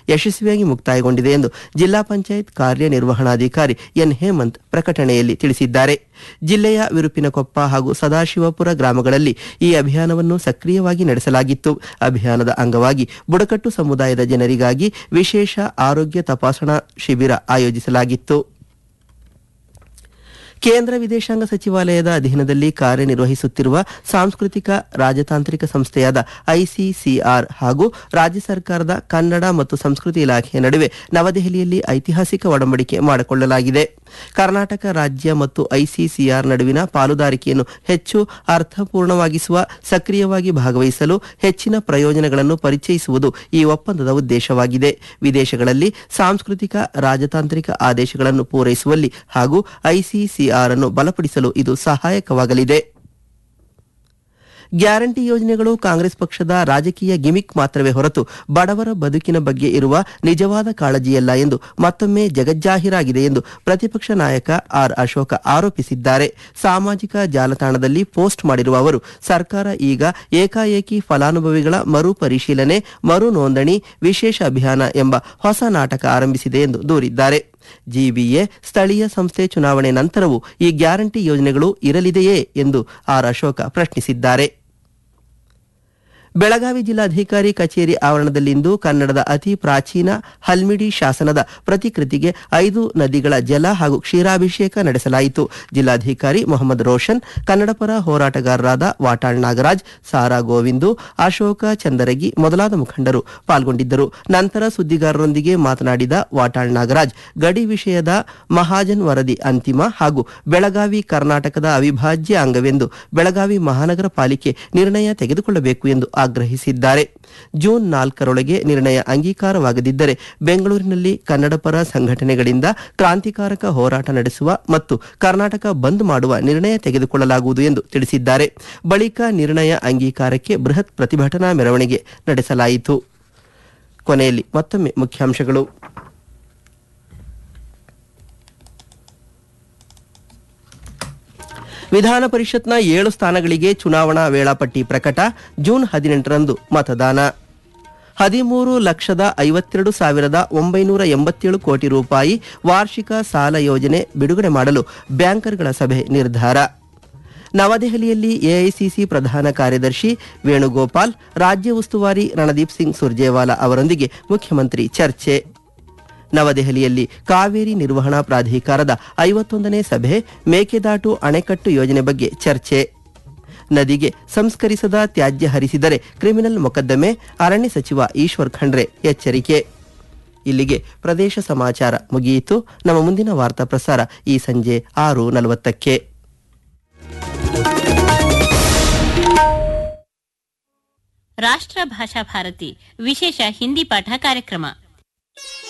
ಯಶಸ್ವಿಯಾಗಿ ಮುಕ್ತಾಯಗೊಂಡಿದೆ ಎಂದು ಜಿಲ್ಲಾ ಪಂಚಾಯತ್ ಕಾರ್ಯನಿರ್ವಹಣಾಧಿಕಾರಿ ಎನ್ ಹೇಮಂತ್ ಪ್ರಕಟಣೆಯಲ್ಲಿ ತಿಳಿಸಿದ್ದಾರೆ. ಜಿಲ್ಲೆಯ ವಿರುಪಿನಕೊಪ್ಪ ಹಾಗೂ ಸದಾಶಿವಪುರ ಗ್ರಾಮಗಳಲ್ಲಿ ಈ ಅಭಿಯಾನವನ್ನು ಸಕ್ರಿಯವಾಗಿ ನಡೆಸಲಾಗಿತ್ತು. ಅಭಿಯಾನದ ಅಂಗವಾಗಿ ಬುಡಕಟ್ಟು ಸಮುದಾಯದ ಜನರಿಗಾಗಿ ವಿಶೇಷ ಆರೋಗ್ಯ ತಪಾಸಣಾ ಶಿಬಿರ ಆಯೋಜಿಸಲಾಗಿತ್ತು. ಕೇಂದ್ರ ವಿದೇಶಾಂಗ ಸಚಿವಾಲಯದ ಅಧೀನದಲ್ಲಿ ಕಾರ್ಯನಿರ್ವಹಿಸುತ್ತಿರುವ ಸಾಂಸ್ಕೃತಿಕ ರಾಜತಾಂತ್ರಿಕ ಸಂಸ್ಥೆಯಾದ ಐಸಿಸಿಆರ್ ಹಾಗೂ ರಾಜ್ಯ ಸರ್ಕಾರದ ಕನ್ನಡ ಮತ್ತು ಸಂಸ್ಕೃತಿ ಇಲಾಖೆಯ ನಡುವೆ ನವದೆಹಲಿಯಲ್ಲಿ ಐತಿಹಾಸಿಕ ಒಡಂಬಡಿಕೆ ಮಾಡಿಕೊಳ್ಳಲಾಗಿದೆ. ಕರ್ನಾಟಕ ರಾಜ್ಯ ಮತ್ತು ಐಸಿಸಿಆರ್ ನಡುವಿನ ಪಾಲುದಾರಿಕೆಯನ್ನು ಹೆಚ್ಚು ಅರ್ಥಪೂರ್ಣವಾಗಿಸುವ, ಸಕ್ರಿಯವಾಗಿ ಭಾಗವಹಿಸಲು, ಹೆಚ್ಚಿನ ಪ್ರಯೋಜನಗಳನ್ನು ಪರಿಚಯಿಸುವುದು ಈ ಒಪ್ಪಂದದ ಉದ್ದೇಶವಾಗಿದೆ. ವಿದೇಶಗಳಲ್ಲಿ ಸಾಂಸ್ಕೃತಿಕ ರಾಜತಾಂತ್ರಿಕ ಆದೇಶಗಳನ್ನು ಪೂರೈಸುವಲ್ಲಿ ಹಾಗೂ ಐಸಿಸಿಆರ್ ಅನ್ನು ಬಲಪಡಿಸಲು ಇದು ಸಹಾಯಕವಾಗಲಿದೆ. ಗ್ಯಾರಂಟಿ ಯೋಜನೆಗಳು ಕಾಂಗ್ರೆಸ್ ಪಕ್ಷದ ರಾಜಕೀಯ ಗಿಮಿಕ್ ಮಾತ್ರವೇ ಹೊರತು ಬಡವರ ಬದುಕಿನ ಬಗ್ಗೆ ಇರುವ ನಿಜವಾದ ಕಾಳಜಿಯಲ್ಲ ಎಂದು ಮತ್ತೊಮ್ಮೆ ಜಗಜ್ಜಾಹೀರಾಗಿದೆ ಎಂದು ಪ್ರತಿಪಕ್ಷ ನಾಯಕ ಆರ್ ಅಶೋಕ ಆರೋಪಿಸಿದ್ದಾರೆ. ಸಾಮಾಜಿಕ ಜಾಲತಾಣದಲ್ಲಿ ಪೋಸ್ಟ್ ಮಾಡಿರುವ ಅವರು, ಸರ್ಕಾರ ಈಗ ಏಕಾಏಕಿ ಫಲಾನುಭವಿಗಳ ಮರು ಪರಿಶೀಲನೆ, ಮರು ನೋಂದಣಿ ವಿಶೇಷ ಅಭಿಯಾನ ಎಂಬ ಹೊಸ ನಾಟಕ ಆರಂಭಿಸಿದೆ ಎಂದು ದೂರಿದ್ದಾರೆ. ಜಿಬಿಎ ಸ್ಥಳೀಯ ಸಂಸ್ಥೆ ಚುನಾವಣೆ ನಂತರವೂ ಈ ಗ್ಯಾರಂಟಿ ಯೋಜನೆಗಳು ಇರಲಿದೆಯೇ ಎಂದು ಆರ್ ಅಶೋಕ ಪ್ರಶ್ನಿಸಿದ್ದಾರೆ. ಬೆಳಗಾವಿ ಜಿಲ್ಲಾಧಿಕಾರಿ ಕಚೇರಿ ಆವರಣದಲ್ಲಿಂದು ಕನ್ನಡದ ಅತಿ ಪ್ರಾಚೀನ ಹಲ್ಮಿಡಿ ಶಾಸನದ ಪ್ರತಿಕೃತಿಗೆ 5 ನದಿಗಳ ಜಲ ಹಾಗೂ ಕ್ಷೀರಾಭಿಷೇಕ ನಡೆಸಲಾಯಿತು. ಜಿಲ್ಲಾಧಿಕಾರಿ ಮೊಹಮ್ಮದ್ ರೋಷನ್, ಕನ್ನಡಪರ ಹೋರಾಟಗಾರರಾದ ವಾಟಾಳ್ ನಾಗರಾಜ್, ಸಾರಾ ಗೋವಿಂದು, ಅಶೋಕ ಚಂದರಗಿ ಮೊದಲಾದ ಮುಖಂಡರು ಪಾಲ್ಗೊಂಡಿದ್ದರು. ನಂತರ ಸುದ್ದಿಗಾರರೊಂದಿಗೆ ಮಾತನಾಡಿದ ವಾಟಾಳ್ ನಾಗರಾಜ್, ಗಡಿ ವಿಷಯದ ಮಹಾಜನ್ ವರದಿ ಅಂತಿಮ ಹಾಗೂ ಬೆಳಗಾವಿ ಕರ್ನಾಟಕದ ಅವಿಭಾಜ್ಯ ಅಂಗವೆಂದು ಬೆಳಗಾವಿ ಮಹಾನಗರ ಪಾಲಿಕೆ ನಿರ್ಣಯ ತೆಗೆದುಕೊಳ್ಳಬೇಕು ಎಂದು ಆಗ್ರಹಿಸಿದ್ದಾರೆ. ಜೂನ್ 4ರೊಳಗೆ ನಿರ್ಣಯ ಅಂಗೀಕಾರವಾಗದಿದ್ದರೆ ಬೆಂಗಳೂರಿನಲ್ಲಿ ಕನ್ನಡಪರ ಸಂಘಟನೆಗಳಿಂದ ಕ್ರಾಂತಿಕಾರಕ ಹೋರಾಟ ನಡೆಸುವ ಮತ್ತು ಕರ್ನಾಟಕ ಬಂದ್ ಮಾಡುವ ನಿರ್ಣಯ ತೆಗೆದುಕೊಳ್ಳಲಾಗುವುದು ಎಂದು ತಿಳಿಸಿದ್ದಾರೆ. ಬಳಿಕ ನಿರ್ಣಯ ಅಂಗೀಕಾರಕ್ಕೆ ಬೃಹತ್ ಪ್ರತಿಭಟನಾ ಮೆರವಣಿಗೆ ನಡೆಸಲಾಯಿತು. ಕೊನೆಯಲ್ಲಿ ಮತ್ತೊಮ್ಮೆ ಮುಖ್ಯಾಂಶಗಳು. ವಿಧಾನ ಪರಿಷತ್ನ 7 ಸ್ಥಾನಗಳಿಗೆ ಚುನಾವಣಾ ವೇಳಾಪಟ್ಟಿ ಪ್ರಕಟ. ಜೂನ್ 18ರಂದು ಮತದಾನ. 13,52,987 ಕೋಟಿ ರೂಪಾಯಿ ವಾರ್ಷಿಕ ಸಾಲ ಯೋಜನೆ ಬಿಡುಗಡೆ ಮಾಡಲು ಬ್ಯಾಂಕರ್ಗಳ ಸಭೆ ನಿರ್ಧಾರ. ನವದೆಹಲಿಯಲ್ಲಿ ಎಐಸಿಸಿ ಪ್ರಧಾನ ಕಾರ್ಯದರ್ಶಿ ವೇಣುಗೋಪಾಲ್, ರಾಜ್ಯ ಉಸ್ತುವಾರಿ ರಣದೀಪ್ ಸಿಂಗ್ ಸುರ್ಜೇವಾಲಾ ಅವರೊಂದಿಗೆ ಮುಖ್ಯಮಂತ್ರಿ ಚರ್ಚೆ. ನವದೆಹಲಿಯಲ್ಲಿ ಕಾವೇರಿ ನಿರ್ವಹಣಾ ಪ್ರಾಧಿಕಾರದ 51ನೇ ಸಭೆ, ಮೇಕೆದಾಟು ಅಣೆಕಟ್ಟು ಯೋಜನೆ ಬಗ್ಗೆ ಚರ್ಚೆ. ನದಿಗೆ ಸಂಸ್ಕರಿಸದ ತ್ಯಾಜ್ಯ ಹರಿಸಿದರೆ ಕ್ರಿಮಿನಲ್ ಮೊಕದ್ದಮೆ, ಅರಣ್ಯ ಸಚಿವ ಈಶ್ವರ್ ಖಂಡ್ರೆ ಎಚ್ಚರಿಕೆ. ಇಲ್ಲಿಗೆ ಪ್ರದೇಶ ಸಮಾಚಾರ ಮುಗಿಯಿತು. ನಮ್ಮ ಮುಂದಿನ ವಾರ್ತಾ ಪ್ರಸಾರ ಈ ಸಂಜೆ 6:40ಕ್ಕೆ. ರಾಷ್ಟ್ರ ಭಾಷಾ ಭಾರತಿ ವಿಶೇಷ ಹಿಂದಿ ಪಾಠ ಕಾರ್ಯಕ್ರಮ.